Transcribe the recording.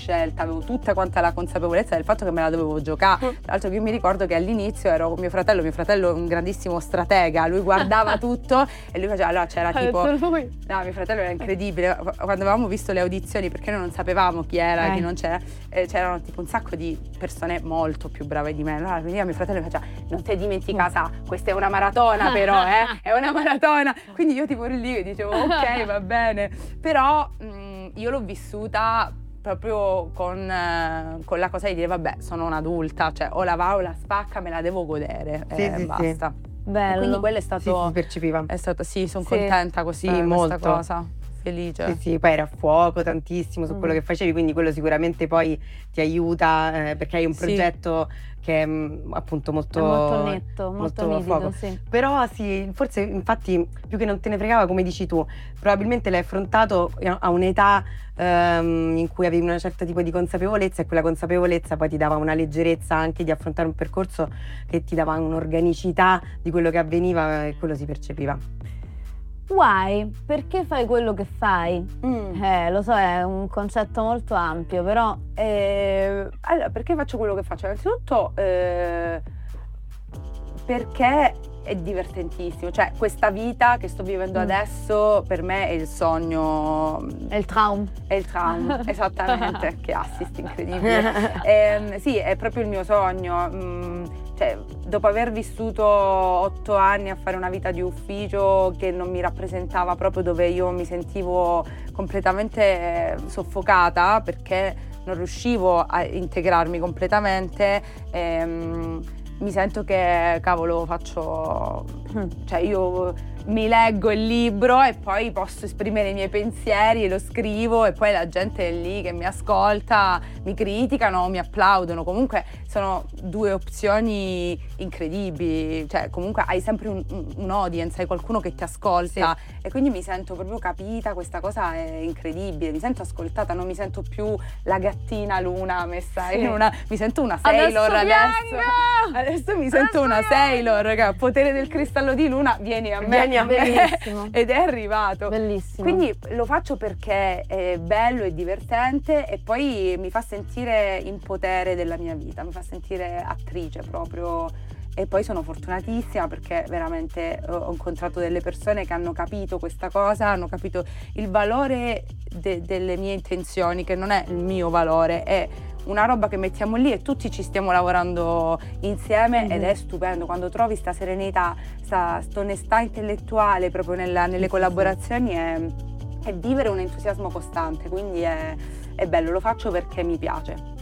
scelta, avevo tutta quanta la consapevolezza del fatto che me la dovevo giocare. Tra l'altro io mi ricordo che all'inizio ero con mio fratello è un grandissimo stratega, lui guardava tutto e lui faceva, allora c'era tipo, no, mio fratello era incredibile, quando avevamo visto le audizioni, perché noi non sapevamo chi era, chi non c'era, c'erano tipo un sacco di persone molto più brave di me, allora veniva mio fratello e faceva, non ti dimentica, sa, questa è una maratona però, è una maratona, quindi io tipo lì dicevo ok, va bene, però io l'ho vissuta proprio con la cosa di dire vabbè, sono un'adulta, cioè o la va o la spacca, me la devo godere e basta. Bello. E quindi quello è stato, si percepiva. È stato, sono contenta così, molto. questa cosa, felice. Sì, poi era a fuoco tantissimo su quello che facevi, quindi quello sicuramente poi ti aiuta perché hai un progetto che è appunto molto, è molto netto, molto nitido, sì. Però sì, forse infatti più che non te ne fregava, come dici tu, probabilmente l'hai affrontato a un'età in cui avevi una certa tipo di consapevolezza, e quella consapevolezza poi ti dava una leggerezza anche di affrontare un percorso che ti dava un'organicità di quello che avveniva, e quello si percepiva. Why? Perché fai quello che fai? Lo so, è un concetto molto ampio, però allora, perché faccio quello che faccio? Innanzitutto perché è divertentissimo, cioè questa vita che sto vivendo adesso per me è il sogno, è il traum, esattamente. Che assist incredibile. Sì, è proprio il mio sogno. Cioè, dopo aver vissuto 8 anni a fare una vita di ufficio che non mi rappresentava, proprio dove io mi sentivo completamente soffocata perché non riuscivo a integrarmi completamente, mi sento che, cavolo, cioè io mi leggo il libro e poi posso esprimere i miei pensieri e lo scrivo, e poi la gente è lì che mi ascolta, mi criticano o mi applaudono. Comunque sono due opzioni incredibili, cioè comunque hai sempre un audience, hai qualcuno che ti ascolta, e quindi mi sento proprio capita, questa cosa è incredibile, mi sento ascoltata, non mi sento più la gattina Luna messa in mi sento una Sailor adesso mi sento una Sailor, che ha potere del cristallo di Luna, vieni a me. Bellissimo. Ed è arrivato. Bellissimo. Quindi lo faccio perché è bello e divertente, e poi mi fa sentire in potere della mia vita, mi fa sentire attrice proprio. E poi sono fortunatissima perché veramente ho incontrato delle persone che hanno capito questa cosa, hanno capito il valore delle mie intenzioni, che non è il mio valore, è una roba che mettiamo lì e tutti ci stiamo lavorando insieme, ed è stupendo quando trovi sta serenità, sta onestà intellettuale proprio nelle collaborazioni, è vivere un entusiasmo costante, quindi è bello, lo faccio perché mi piace.